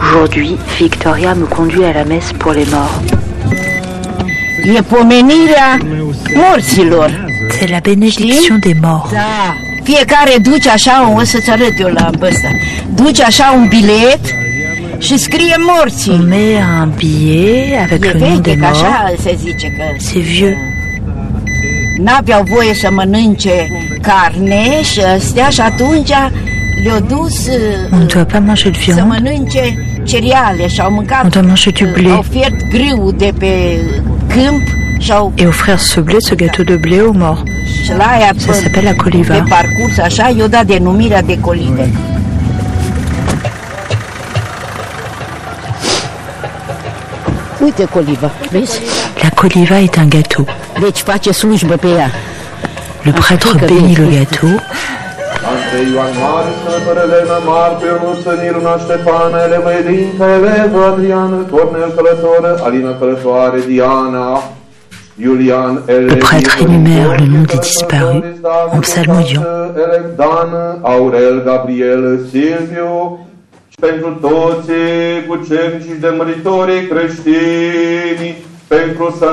Aujourd'hui, Victoria me conduit à la messe pour les morts. E pomenirea morților. C'est la bénédiction des morts. Da. Fiecare duce așa, o să-ți arăt eu la ăsta. Duce așa un bilet și scrie morții. On met un billet avec le nom des morts. Așa se zice că c'est vieux. N-aveau voie să mănânce carne și astea și atunci le-au dus On ne doit pas manger de să viande. mănânce cereale și au mâncat. On doit manger du blé. Au fiert grâu de pe câmp și au Et offrir ce blé, ce gâteau de blé aux morts. și la aia Ça s'appelle la coliva. pe parcurs așa i-au dat denumirea de colive. Uite coliva, vezi? La coliva est un gâteau. Deci face slujbă pe ea. Le prêtre bénit le gâteau. Ante Ioan Mare, Sfântul Elena, Martirul, Sănirul, Ștefana, Eleva Edinca, Eleva Adriană, Cornel Călătoră, Alina Călătoare, Diana, Iulian, Le prêtre énumère le nom des disparus en psalmodiant. Dan, Aurel, Gabriel, Silviu, și pentru toți cucernici de măritorii creștini, pentru